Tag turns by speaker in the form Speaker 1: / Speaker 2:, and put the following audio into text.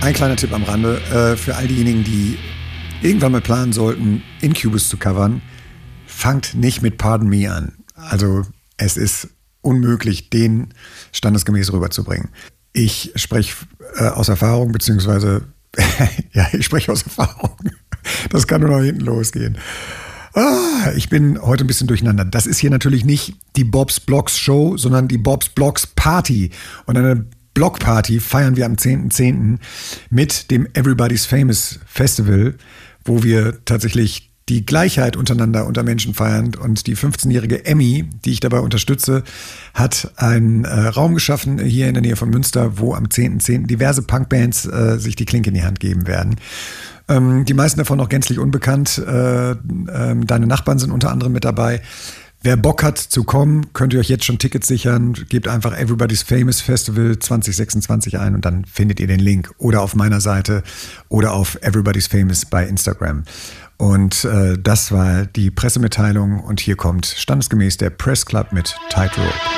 Speaker 1: ein kleiner Tipp am Rande, für all diejenigen, die irgendwann mal planen sollten, Incubus zu covern, fangt nicht mit Pardon Me an. Also es ist unmöglich, den standesgemäß rüberzubringen. Ich spreche aus Erfahrung, beziehungsweise, ja, ich spreche aus Erfahrung. Das kann nur noch hinten losgehen. Ich bin heute ein bisschen durcheinander. Das ist hier natürlich nicht die Bob's Blocks Show, sondern die Bob's Blocks Party. Und eine Blockparty feiern wir am 10.10. mit dem Everybody's Famous Festival, wo wir tatsächlich die Gleichheit untereinander unter Menschen feiern. Und die 15-jährige Emmy, die ich dabei unterstütze, hat einen Raum geschaffen hier in der Nähe von Münster, wo am 10.10. diverse Punkbands sich die Klinke in die Hand geben werden. Die meisten davon noch gänzlich unbekannt. Deine Nachbarn sind unter anderem mit dabei. Wer Bock hat zu kommen, könnt ihr euch jetzt schon Tickets sichern. Gebt einfach Everybody's Famous Festival 2026 ein und dann findet ihr den Link. Oder auf meiner Seite oder auf Everybody's Famous bei Instagram. Und das war die Pressemitteilung und hier kommt standesgemäß der Press Club mit Tightrope.